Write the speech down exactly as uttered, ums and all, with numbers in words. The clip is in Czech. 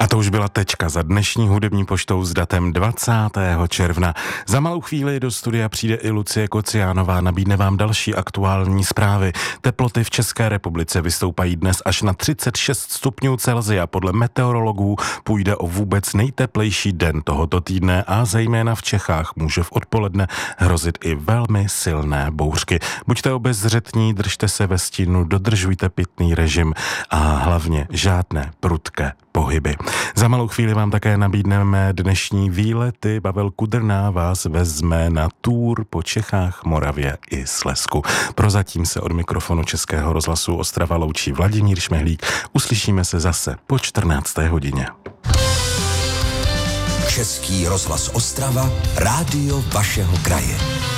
A to už byla tečka za dnešní hudební poštou s datem dvacátého června. Za malou chvíli do studia přijde i Lucie Kociánová, nabídne vám další aktuální zprávy. Teploty v České republice vystoupají dnes až na třicet šest stupňů Celsia. Podle meteorologů půjde o vůbec nejteplejší den tohoto týdne a zejména v Čechách může v odpoledne hrozit i velmi silné bouřky. Buďte obezřetní, držte se ve stínu, dodržujte pitný režim a hlavně žádné prudké pohyby. Za malou chvíli vám také nabídneme dnešní výlety. Pavel Kudrna vás vezme na tour po Čechách, Moravě i Slezsku. Prozatím se od mikrofonu Českého rozhlasu Ostrava loučí Vladimír Šmehlík. Uslyšíme se zase po čtrnácté hodině. Český rozhlas Ostrava, rádio vašeho kraje.